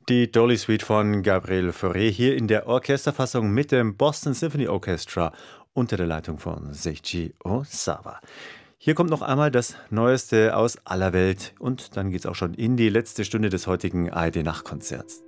Die Dolly Suite von Gabriel Fauré hier in der Orchesterfassung mit dem Boston Symphony Orchestra unter der Leitung von Seiji Osawa. Hier kommt noch einmal das Neueste aus aller Welt und dann geht's auch schon in die letzte Stunde des heutigen ARD Nachtkonzerts.